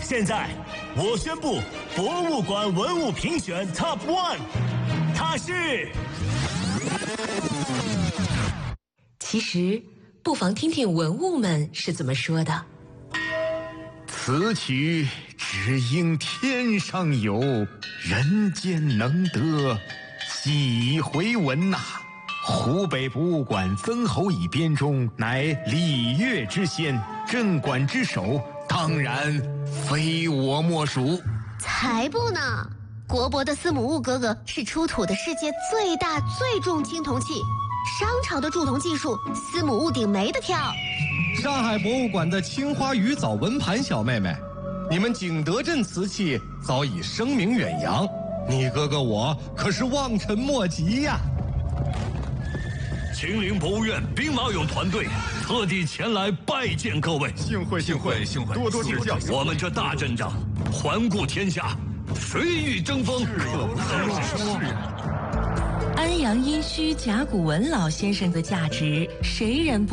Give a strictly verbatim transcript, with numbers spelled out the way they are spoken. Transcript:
现在，我宣布博物馆文物评选 Top One， 它是。 其实，不妨听听文物们是怎么说的。 此曲只应天上有，人间能得几回闻呐、啊！湖北博物馆曾侯乙编钟，乃礼乐之先，镇馆之首，当然非我莫属。 才不呢！国博的司母戊哥哥是出土的世界最大最重青铜器，商朝的铸铜技术，司母戊鼎没得挑。 上海博物馆的青花鱼藻纹盘小妹妹，你们景德镇瓷器早已声名远扬，你哥哥我可是望尘莫及呀！ 秦陵博物院兵马俑团队特地前来拜见各位， 幸会幸会幸会，多多指教。 我们这大阵仗，环顾天下，谁与争锋？ 是呀。 安阳殷墟甲骨文老先生的价值，谁人不